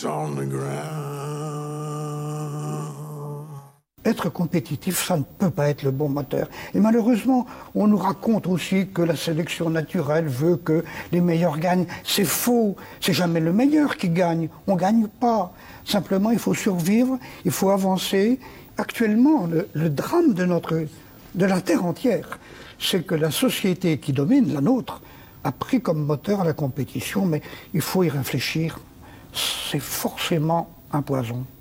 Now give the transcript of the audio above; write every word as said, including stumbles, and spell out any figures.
On the ground. Être compétitif, ça ne peut pas être le bon moteur. Et malheureusement, on nous raconte aussi que la sélection naturelle veut que les meilleurs gagnent. C'est faux. C'est jamais le meilleur qui gagne. On ne gagne pas. Simplement, il faut survivre, il faut avancer. Actuellement, le, le drame de, notre, de la Terre entière, c'est que la société qui domine, la nôtre, a pris comme moteur la compétition, mais il faut y réfléchir. C'est forcément un poison.